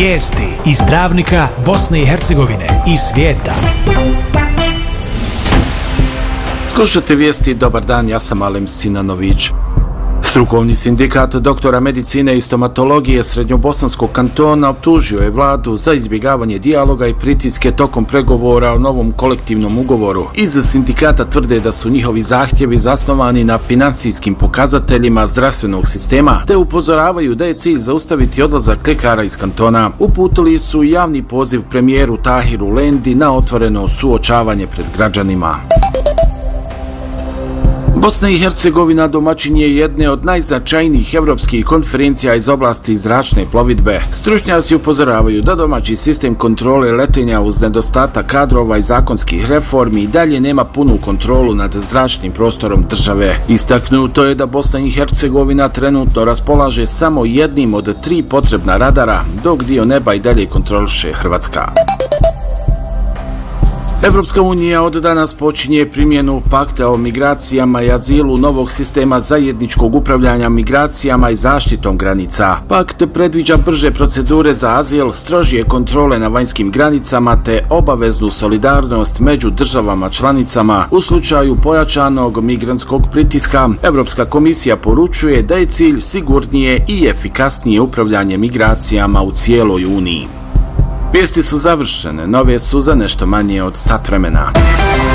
Vijesti iz Dravnika, Bosne i Hercegovine i svijeta. Slušajte vijesti, dobar dan, ja sam Alem Sinanović. Strukovni sindikat doktora medicine i stomatologije Srednjobosanskog kantona optužio je vladu za izbjegavanje dijaloga i pritiske tokom pregovora o novom kolektivnom ugovoru. Iz sindikata tvrde da su njihovi zahtjevi zasnovani na financijskim pokazateljima zdravstvenog sistema, te upozoravaju da je cilj zaustaviti odlazak ljekara iz kantona. Uputili su javni poziv premijeru Tahiru Lendi na otvoreno suočavanje pred građanima. Bosna i Hercegovina domaćin je jedne od najznačajnijih evropskih konferencija iz oblasti zračne plovidbe. Stručnjaci upozoravaju da domaći sistem kontrole letenja uz nedostatak kadrova i zakonskih reformi i dalje nema punu kontrolu nad zračnim prostorom države. Istaknuto je da Bosna i Hercegovina trenutno raspolaže samo jednim od 3 potrebna radara, dok dio neba i dalje kontroliše Hrvatska. Evropska unija od danas počinje primjenu pakta o migracijama i azilu, novog sistema zajedničkog upravljanja migracijama i zaštitom granica. Pakt predviđa brže procedure za azil, strožije kontrole na vanjskim granicama te obaveznu solidarnost među državama članicama u slučaju pojačanog migrantskog pritiska. Evropska komisija poručuje da je cilj sigurnije i efikasnije upravljanje migracijama u cijeloj Uniji. Vijesti su završene, nove su za nešto manje od sat vremena.